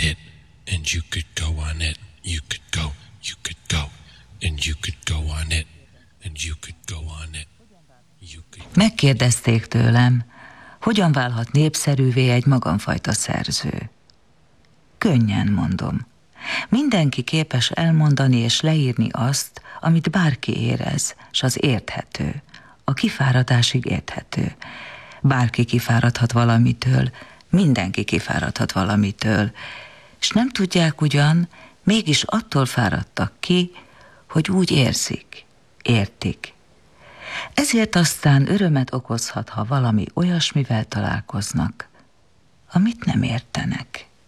it, and you could go on it. You could go, and you could go on it, and you could go on it. Megkérdezték tőlem, hogyan válhat népszerűvé egy magamfajta szerző. Könnyen, mondom. Mindenki képes elmondani és leírni azt, amit bárki érez, s az érthető, a kifáradásig érthető. Bárki kifáradhat valamitől, mindenki kifáradhat valamitől, és nem tudják ugyan, mégis attól fáradtak ki, hogy úgy érzik, értik. Ezért aztán örömet okozhat, ha valami olyasmivel találkoznak, amit nem értenek.